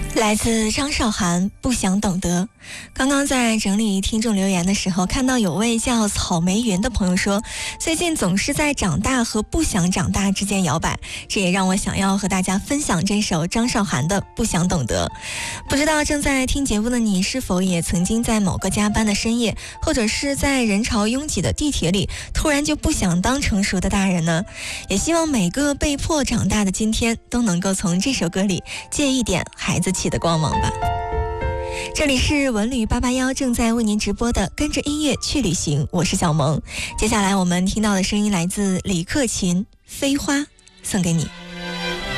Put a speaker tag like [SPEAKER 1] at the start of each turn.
[SPEAKER 1] 来自张韶涵，不想懂得。刚刚在整理听众留言的时候，看到有位叫草莓云的朋友说，最近总是在长大和不想长大之间摇摆，这也让我想要和大家分享这首张韶涵的《不想懂得》。不知道正在听节目的你，是否也曾经在某个加班的深夜，或者是在人潮拥挤的地铁里，突然就不想当成熟的大人呢？也希望每个被迫长大的今天，都能够从这首歌里借一点孩子气的光芒吧。这里是文旅881正在为您直播的跟着音乐去旅行，我是小萌。接下来我们听到的声音来自李克勤，飞花送给你。